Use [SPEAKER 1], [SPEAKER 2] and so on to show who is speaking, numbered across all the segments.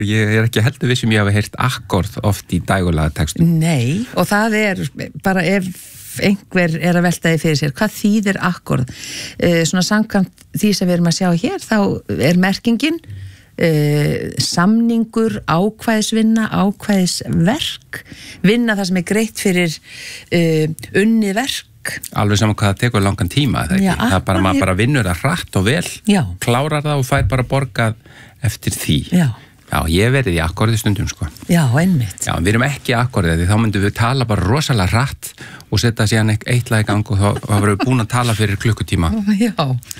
[SPEAKER 1] Ég ekki heldur vissum ég hafi heyrt akkord oft í dægulega textum.
[SPEAKER 2] Nei, og það bara ef einhver að velta því fyrir sér, hvað þýðir akkord? Svona samkvæmt því sem við erum að sjá hér, þá merkingin samningur, ákvæðisvinna, ákvæðisverk, vinna það sem greitt fyrir unnið verk.
[SPEAKER 1] Alveg saman hvað það tekur langan tíma, það ekki? Það bara, maður bara vinnur það hratt og vel, klárar það og fær bara borgað eftir því. Já, ég verið í akkordi stundum, sko.
[SPEAKER 2] Já, einmitt.
[SPEAKER 1] Já, við erum ekki akkordið, því þá myndum við tala bara rosalega hratt og setja síðan eitt lag í gang og þá varum við búin að tala fyrir klukkutíma.
[SPEAKER 2] Já.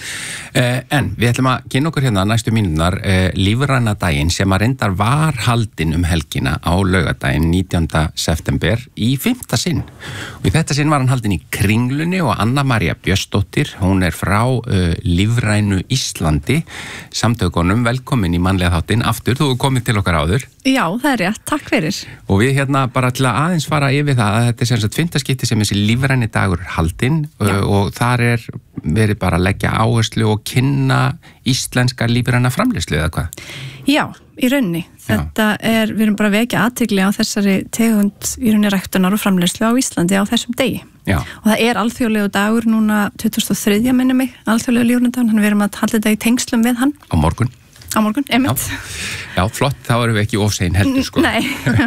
[SPEAKER 1] En við ætlum að kynna okkur hérna næstu mínúturnar lífræna daginn sem að reyndar var haldinn helgina á laugardaginn 19. september í 5. sinn. Og í þetta sinn var hann haldinn í Kringlunni og Anna María Björnsdóttir, hún frá Lífrænu Íslandi, samtökunum, velkomin í mannlega þáttinn aftur, þú komið til okkar áður.
[SPEAKER 3] Já, það rétt, takk fyrir.
[SPEAKER 1] Og við hérna bara til að aðeins fara yfir það að þetta sem sagt 5. skipti sem þessi lífræni dagur haldinn og þar verið bara að leggja áherslu og kynna íslenska lífræna framleiðslu eða hvað?
[SPEAKER 3] Já, í rauninni. Þetta við erum bara að vekja athygli á þessari tegund í rauninni ræktunar og framleiðslu á Íslandi á þessum degi.
[SPEAKER 1] Já.
[SPEAKER 3] Og það alþjóðlegu dagur núna 2003 minni mig, alþjóðlegu lífræna dagur, þannig við erum að halda þetta í tengslum við hann.
[SPEAKER 1] Á morgun,
[SPEAKER 3] einmitt.
[SPEAKER 1] Já, flott, þá erum við ekki ofsein heldur, sko.
[SPEAKER 3] Nei.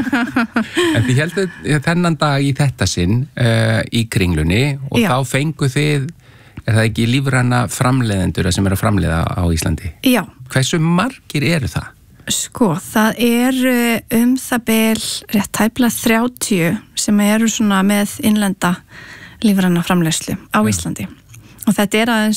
[SPEAKER 1] En þið heldur þennan dag í þetta sinn í Kringlunni og þá fengu þið, það ekki lífræna framleiðendur sem að framleiða á Íslandi?
[SPEAKER 3] Já.
[SPEAKER 1] Hversu margir eru það?
[SPEAKER 3] Sko, það það bil rétt tæplega 30 sem eru svona með innlenda lífræna framleiðslu á Íslandi. Og þetta aðeins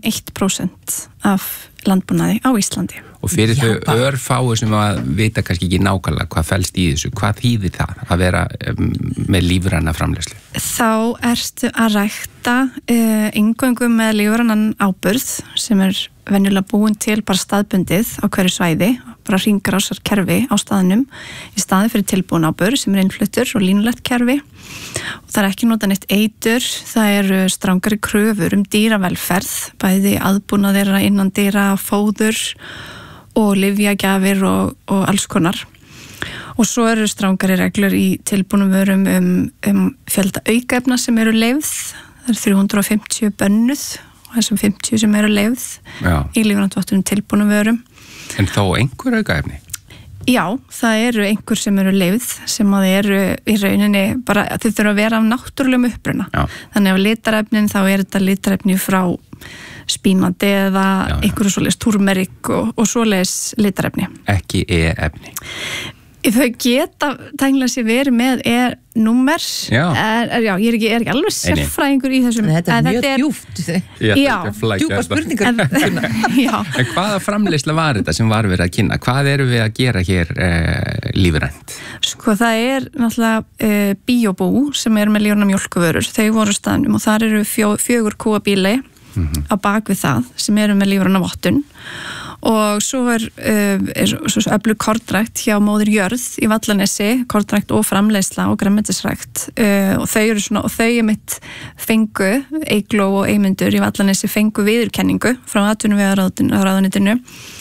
[SPEAKER 3] 1% af landbúnaði á Íslandi.
[SPEAKER 1] Og fyrir þau örfáu sem að vita kannski ekki nákvæmlega hvað felst í þessu, hvað þýðir það að vera með lífræna framleiðslu? Þá
[SPEAKER 3] ertu að rækta eingöngu með lífrænan áburð sem venjulega búin til bara staðbundið á hverju svæði, bara hringrásar kerfi á staðnum í staði fyrir tilbúin áburð sem innfluttur og línulegt kerfi. Og það ekki notað neitt eitur, það strangari kröfur dýravelferð, bæði aðbúnað þeirra innan dýra, fóður og lyfjagjafir og alls konar. Og svo strangari reglur í tilbúnum vörum fjölda aukaefna sem leyfð, það 350 bönnuð og þessum 50 sem leyfð í lífrænt tilbúnum vörum.
[SPEAKER 1] En þó einhver aukaefni?
[SPEAKER 3] Já, það einhver sem leyfð sem að í rauninni bara, þau þurfa að vera af náttúrulegum uppruna. Þannig að litarefnin þá þetta litarefni frá spínandi eða einhverju svoleiðis turmerik og svoleiðis litarefni.
[SPEAKER 1] Ekki e-efni?
[SPEAKER 3] Þau geta tæknilega sér verið með númer. Ég er ekki alveg sérfræðingur í þessum.
[SPEAKER 2] Þetta mjög djúpt. Djúpa spurningar.
[SPEAKER 1] En hvaða framleiðsla var þetta sem var verið að kynna? Hvað erum við að gera hér lífrænt?
[SPEAKER 3] Sko það náttúrulega bíóbú sem með lífræna mjólkuvörur. Þau voru staðnum og þar 4 kúabíli á bak við það sem með lífræna vottun. Og svo öflug kornrækt hjá móðir jörð í Vallanesi, kornrækt og framleiðsla og grænmetisrækt og þau mitt fengu, Eygló og Eymundur í Vallanesi fengu viðurkenningu frá atvinnuvegaráðuneytinu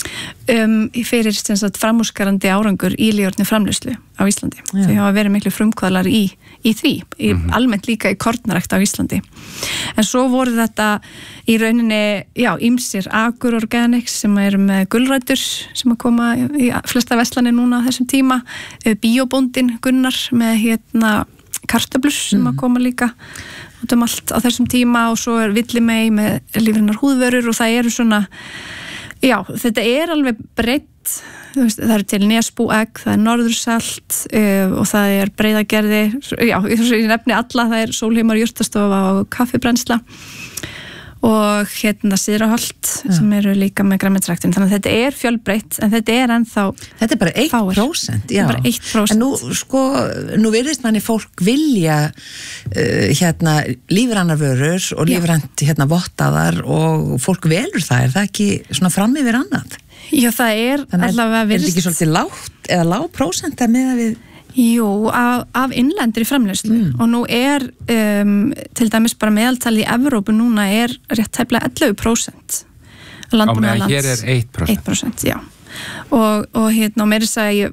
[SPEAKER 3] fyrir framúrskarandi árangur í lífrænni framleiðslu á Íslandi. Þau hafa verið miklu frumkvöðlar í því, almennt líka í kornrækt á Íslandi. En svo voru þetta í rauninni, ýmsir Agur Organics sem með gulrætur sem að koma í flesta verslanir núna á þessum tíma, bíóbóndinn Gunnar með kartöflur sem að koma líka út allt á þessum tíma og svo Villimey með lífrænar húðvörur og það svona, þetta alveg breitt. Það til Nesbú-egg, það Norðursalt og það Breiðagerði, ég nefni alla, það Sólheimar jurtastofa og kaffibrennsla og Syðraholt sem líka með grænmetisræktun. Þannig að þetta fjölbreytt en þetta ennþá
[SPEAKER 2] Þetta bara 1%.
[SPEAKER 3] Þetta bara 1%.
[SPEAKER 2] En nú virðist manni fólk vilja lífrænar vörur og lífrænt vottaðar og fólk velur það, það ekki svona fram yfir annað?
[SPEAKER 3] Já, það allavega
[SPEAKER 2] virðist. Þetta ekki svolítið lágt eða lág prósenta með að við?
[SPEAKER 3] Jú, af innlendri framleiðslu og nú til dæmis bara meðaltal í Evrópu núna rétt tæplega 11%.
[SPEAKER 1] Á meðan hér 1%.
[SPEAKER 3] 1%, já. og hérna, og meiri sagði ég